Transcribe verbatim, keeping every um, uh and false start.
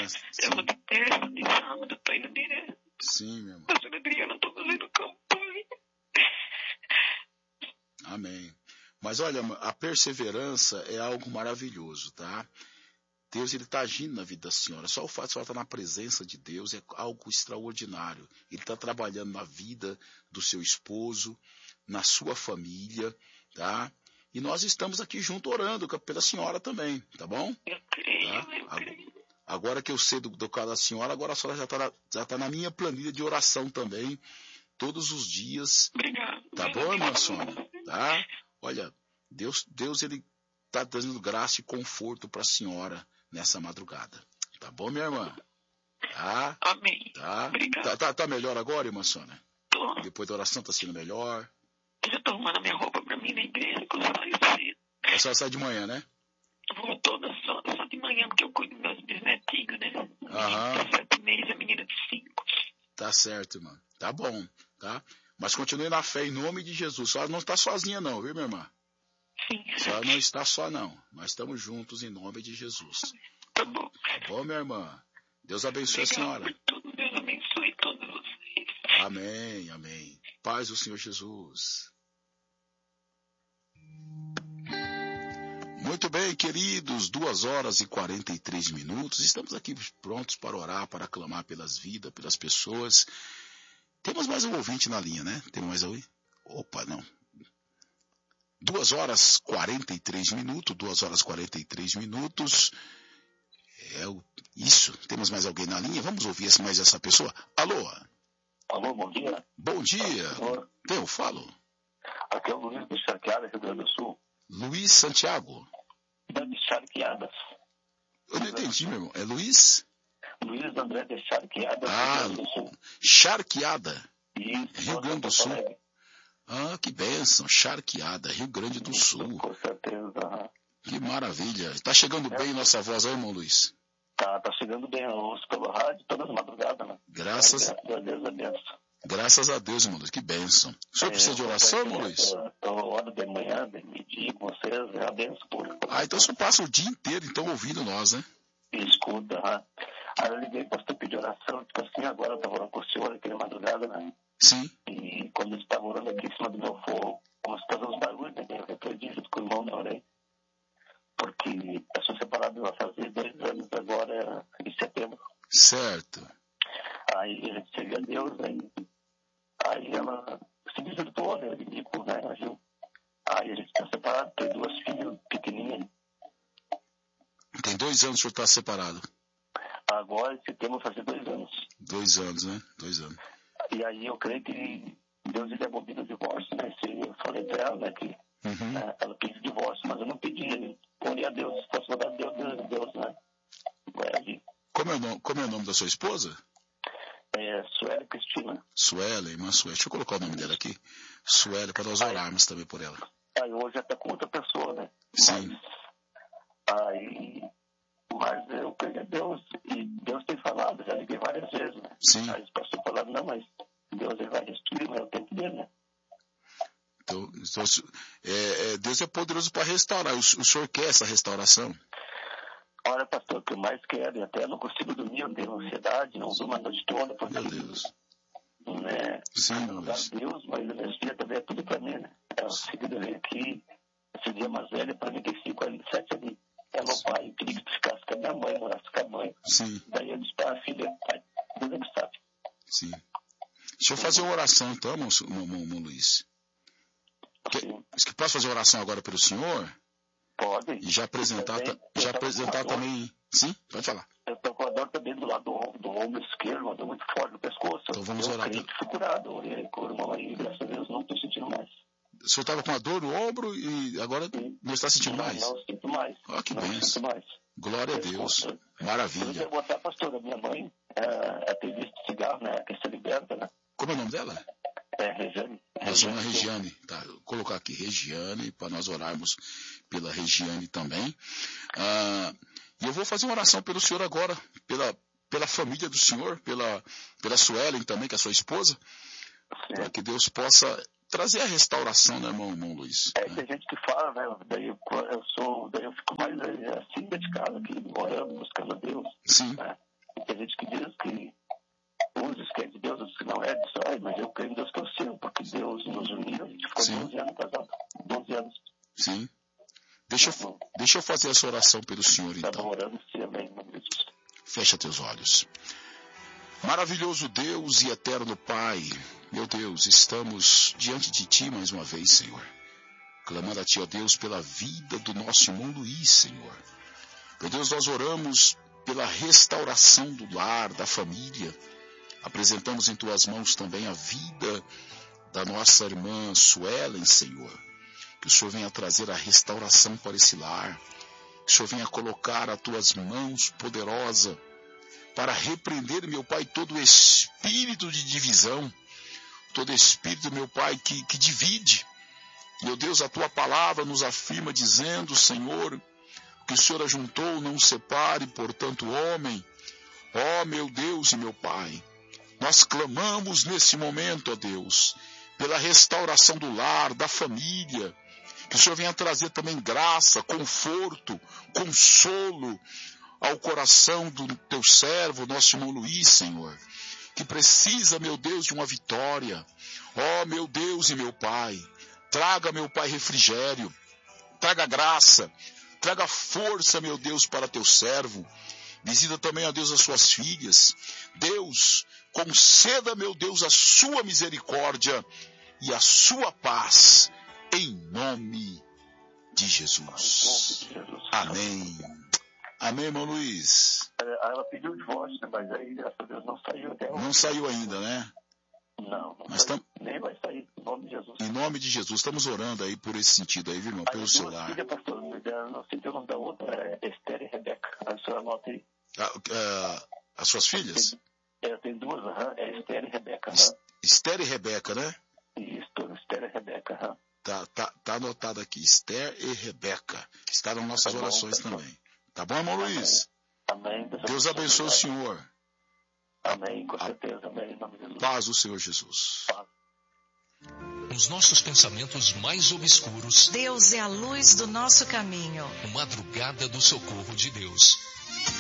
Ela de terça, de sábado, tô indo direto. Sim, meu irmão. Pastor Adriano, tô fazendo campanha. Amém. Mas olha, a perseverança é algo maravilhoso, tá? Deus, ele está agindo na vida da senhora. Só o fato de a senhora estar na presença de Deus é algo extraordinário. Ele está trabalhando na vida do seu esposo, na sua família, tá? E nós estamos aqui junto orando pela senhora também, tá bom? Eu creio, Tá? eu creio. Agora que eu sei do, do caso da senhora, agora a senhora já está na, já tá na minha planilha de oração também, todos os dias. Obrigado. Tá bom, irmã Sônia? Tá? Olha, Deus, Deus ele está dando graça e conforto para a senhora nessa madrugada. Tá bom, minha irmã? Tá? Amém. Tá? Obrigado. Tá, tá, tá melhor agora, irmã Sônia? Tô. Depois da oração tá sendo melhor? Eu tô arrumando a minha roupa pra mim na igreja, que eu saio cedo. A senhora sai de manhã, né? Vou toda só, só de manhã, porque eu cuido dos meus bisnetinhos, né? Aham. De sete meses, a menina de cinco. Tá certo, irmã. Tá bom, tá? Mas continue na fé em nome de Jesus. A senhora não está sozinha não, viu, minha irmã? Sim. A senhora não está só não. Nós estamos juntos em nome de Jesus. Tá bom. Tá bom, minha irmã? Deus abençoe Obrigado a senhora. por tudo. Deus abençoe todos vocês. Amém, amém. Paz do Senhor Jesus. Muito bem, queridos, duas horas e quarenta e três minutos. Estamos aqui prontos para orar, para clamar pelas vidas, pelas pessoas. Temos mais um ouvinte na linha, né? Temos mais alguém? Opa, não. duas horas e quarenta e três minutos, duas horas e quarenta e três minutos. É o... Isso, temos mais alguém na linha? Vamos ouvir mais essa pessoa. Alô? Alô, bom dia. Bom dia. Senhor, Quem eu falo? aqui é o Luiz de Charqueadas, Rio Grande do Sul. Luiz Santiago. De Charqueadas. Eu não entendi, meu irmão. É Luiz? Luiz André de Charqueadas, Ah, Rio Grande do Sul. Charqueada. Isso, Rio Grande do Sul. Alegre. Ah, que bênção. Charqueada, Rio Grande do Sul. Com certeza. aham. Que maravilha. Tá chegando bem nossa voz aí, irmão Luiz? Tá, tá chegando bem, eu ouço pelo rádio todas as madrugadas, né? Graças, Graças a Deus, a benção. graças a Deus, irmão Luiz. Que bênção. O senhor precisa de oração, irmão Luiz? Eu eu oro de manhã, de meio-dia com vocês, é a benção pública. Ah, então o senhor passa o dia inteiro, então, ouvindo nós, né? Escuta, aham. Aí eu liguei para você pedir oração, tipo assim, agora eu tava orando com o senhor aqui na madrugada, né? Sim. E quando eu estava orando aqui em cima do meu fogo, começou a fazer uns barulhos, né? Eu perdi junto com o irmão, né? Orei. Porque eu sou separado, vai fazer dois anos agora, em setembro. Certo. Aí a gente serviu a Deus, aí, aí ela se desvirtuou, né? Ridículo, né? Agiu. Aí a gente está separado, tem duas filhas pequenininhas. Tem dois anos que o senhor está separado. Agora, em setembro, vai fazer dois anos. Dois anos, né? Dois anos. E aí eu creio que Deus ele abomina o divórcio, né? Se eu falei para ela, né, que Uhum. né, ela pediu divórcio, mas eu não pedi. Porém a Deus, se fosse mandar Deus, Deus, Deus, né? Vai agir. Como é, o nome, como é o nome da sua esposa? É, Sueli Cristina. Suela, irmã Suela. Deixa eu colocar o nome dela aqui. Suela, para nós orarmos também por ela. Aí hoje até com outra pessoa, né? Sim. Mas, aí, mas eu creio que é Deus, e Deus tem falado, já liguei várias vezes, né? Sim. Aí os pastores falaram, não, mas Deus ele vai restituir, mas eu tenho que ver, né? Então, então é, é, Deus é poderoso para restaurar. O, o senhor quer essa restauração? Olha, pastor, o que eu mais quero, e até não consigo dormir, eu tenho ansiedade, não durmo a noite toda, porque, Meu Deus. né, Sim, é meu lugar Deus. de Deus, mas a energia também é tudo para mim, né? É o segundo vem aqui, esse dia mais velho, para mim tem quarenta e sete ali. É meu pai, eu queria que tu ficasse com a minha mãe, morasse com a mãe. Sim, Daí eu disse para a filha, pai, Deus é que sabe. sim. Deixa eu fazer uma oração então, irmão, irmão, irmão Luiz. Que, Sim, que posso fazer uma oração agora pelo senhor? pode. E já apresentar, Também, ta- já eu tô com apresentar uma dor- também. Sim, pode falar. Eu tô com a dor também do lado do ombro, do ombro esquerdo, uma dor muito forte no pescoço. Então vamos eu orar creio pelo- que fui curado, orei com o irmão aí, graças a Deus, não estou sentindo mais. O senhor estava com uma dor no ombro e agora Sim. não está sentindo não, mais? Não sinto mais. Ah, que não bênção. sinto mais. Glória a Deus. Eu Maravilha. vou botar, pastora, minha mãe, é, tem visto cigarro, né, que se liberta, né? Como é o nome dela? É, Regiane. Regiane, Regiane. Tá, vou colocar aqui Regiane, para nós orarmos pela Regiane também. Ah, e eu vou fazer uma oração pelo senhor agora, pela, pela família do senhor, pela, pela Suelen também, que é a sua esposa, para que Deus possa trazer a restauração, né, irmão, irmão Luiz? É, tem gente que fala, né, daí eu, eu sou, daí eu fico mais assim dedicado aqui, orando, buscando a Deus. Sim. Né? Tem gente que diz que uns que é de Deus, outros que não é. Diz, ai, mas eu creio em Deus que é o seu, porque Deus nos uniu, a gente ficou Sim. doze anos casado. doze anos. Sim. Deixa eu, deixa eu fazer essa oração pelo senhor, então. Estava orando, sim, amém, em nome de Jesus. Fecha teus olhos. Maravilhoso Deus e eterno Pai, meu Deus, estamos diante de Ti mais uma vez, Senhor. Clamando a Ti, ó Deus, pela vida do nosso irmão Luiz, Senhor. Meu Deus, nós oramos pela restauração do lar, da família. Apresentamos em Tuas mãos também a vida da nossa irmã Suelen, Senhor. Que o Senhor venha trazer a restauração para esse lar. Que o Senhor venha colocar as Tuas mãos poderosas para repreender, meu Pai, todo espírito de divisão, todo espírito, meu Pai, que, que divide. Meu Deus, a Tua palavra nos afirma dizendo, Senhor, que o Senhor ajuntou, não separe, portanto, homem. Ó, meu Deus e meu Pai, nós clamamos nesse momento, ó Deus, pela restauração do lar, da família, que o Senhor venha trazer também graça, conforto, consolo ao coração do teu servo, nosso irmão Luiz, Senhor, que precisa, meu Deus, de uma vitória. Ó, meu Deus e meu Pai, traga, meu Pai, refrigério, traga graça, traga força, meu Deus, para teu servo. Visita também, ó Deus, as suas filhas. Deus, conceda, meu Deus, a sua misericórdia e a sua paz, em nome de Jesus. Amém. Amém, irmão Luiz. Ela pediu o divórcio, mas aí, graças a Deus, não saiu até hoje. Não saiu ainda, né? Não, não Mas saiu. tam... Nem vai sair, em nome de Jesus. Em nome de Jesus, estamos orando aí por esse sentido aí, viu, irmão? Pelo seu lar. Filha, pastor, não sei o nome da outra, é Esther e Rebeca. A senhora anota aí. Ah, ah, as suas filhas? É, tem duas, uhum, é Esther e Rebeca. Es- Uhum. Esther e Rebeca, né? Isso, Esther e Rebeca. Uhum. Tá, tá, tá anotado aqui, Esther e Rebeca. Está nas nossas Tá bom, orações tá bom. também. Tá bom, irmão Luiz? Amém. Deus abençoe o senhor. Amém, com certeza. Amém, em nome de Jesus. Paz do Senhor Jesus. Nos nossos pensamentos mais obscuros, Deus é a luz do nosso caminho. madrugada do socorro de Deus.